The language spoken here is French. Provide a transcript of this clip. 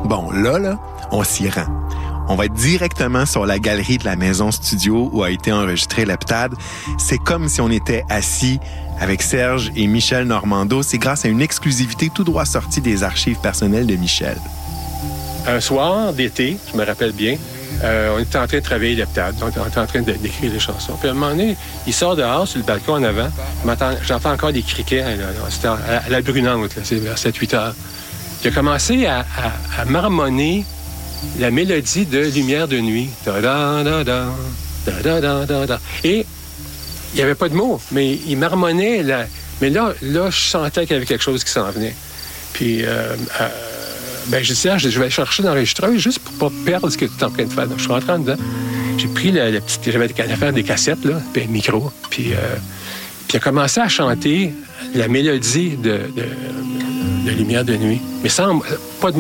Bon, là, on s'y rend. On va être directement sur la galerie de la maison studio où a été enregistré l'heptade. C'est comme si on était assis avec Serge et Michel Normando. C'est grâce à une exclusivité tout droit sortie des archives personnelles de Michel. Un soir d'été, je me rappelle bien, on était en train de travailler l'heptade. On était en train d'écrire les chansons. Puis à un moment donné, il sort dehors sur le balcon en avant. J'entends encore des criquets. C'était à la Brunante, là, c'est vers 7-8 heures. Il a commencé à marmonner la mélodie de Lumière de nuit. Da-da-da-da, da-da-da-da-da. Et il n'y avait pas de mots, mais il marmonnait. Mais là, je sentais qu'il y avait quelque chose qui s'en venait. Puis, je disais, je vais chercher l'enregistreuse juste pour ne pas perdre ce que tu es en train de faire. Donc, je suis rentré en dedans. J'ai pris la petite... J'avais des cassettes, là, puis un micro. Puis il a commencé à chanter la mélodie de Lumière de nuit. Mais sans pas de